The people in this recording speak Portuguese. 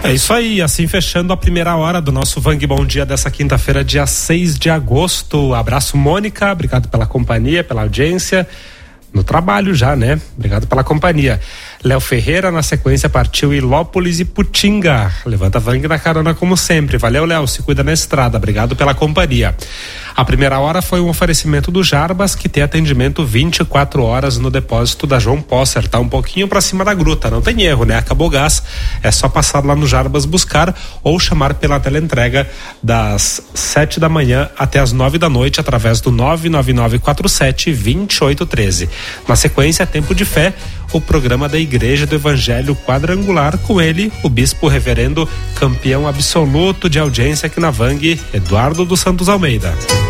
É isso aí, assim fechando a primeira hora do nosso Vang Bom Dia dessa quinta-feira, dia 6 de agosto. Abraço, Mônica, obrigado pela companhia, pela audiência. No trabalho já, né? Obrigado pela companhia. Léo Ferreira, na sequência, partiu Ilópolis e Putinga. Levanta Vang na carona como sempre. Valeu, Léo, se cuida na estrada. Obrigado pela companhia. A primeira hora foi um oferecimento do Jarbas, que tem atendimento 24 horas no depósito da João Posser. Tá um pouquinho pra cima da gruta, não tem erro, né? Acabou o gás, é só passar lá no Jarbas buscar ou chamar pela teleentrega das 7 da manhã até as 9 da noite através do 99947-2813. Na sequência, Tempo de Fé, o programa da Igreja do Evangelho Quadrangular, com ele, o bispo reverendo, campeão absoluto de audiência aqui na Vang, Eduardo dos Santos Almeida.